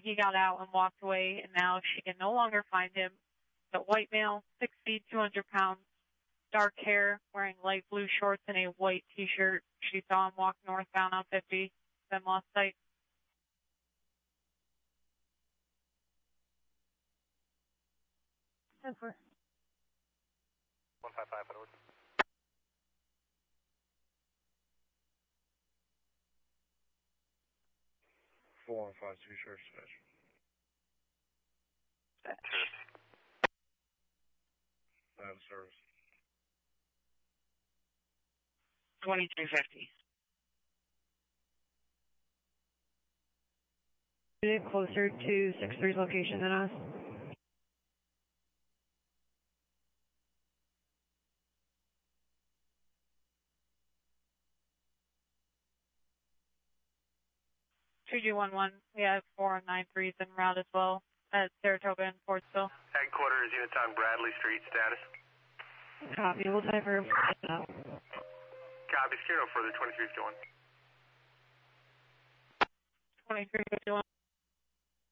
he got out and walked away, and now she can no longer find him. The white male, 6 feet, 200 pounds, dark hair, wearing light blue shorts and a white T-shirt. She saw him walk northbound on 50, then lost sight. Over. 155, Edward. Four and 5 2 church dispatch. Out of service. 2350. Closer to 6-3's location than us. Two G11. We have 493s en route as well at Saratoga and Fortsville. Headquarters, units on Bradley Street, status. Copy. We'll diver out. Copy, steer no further, 2351. 2351.